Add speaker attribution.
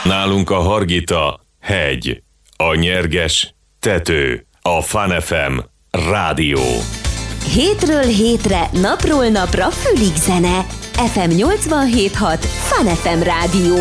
Speaker 1: Nálunk a Hargita hegy, a Nyerges tető, a Fun FM rádió.
Speaker 2: Hétről hétre, napról napra fülig zene. FM 87.6 Fun FM rádió.